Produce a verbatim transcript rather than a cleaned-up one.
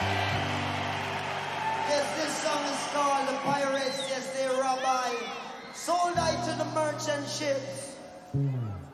Yes, this song is called The Pirates. Yes, they rob I. Sold I to the merchant ships.